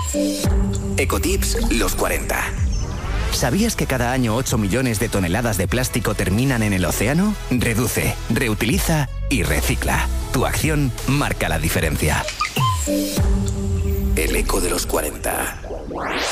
Ecotips los 40. ¿Sabías que cada año 8 millones de toneladas de plástico terminan en el océano? Reduce, reutiliza y recicla. Tu acción marca la diferencia. El eco de los 40.